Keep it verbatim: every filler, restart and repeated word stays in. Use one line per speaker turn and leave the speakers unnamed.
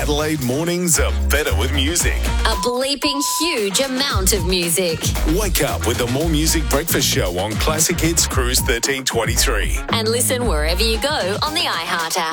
Adelaide mornings are better with music.
A bleeping huge amount of music.
Wake up with the More Music Breakfast Show on Classic Hits Cruise thirteen twenty-three.
And listen wherever you go on the iHeart app.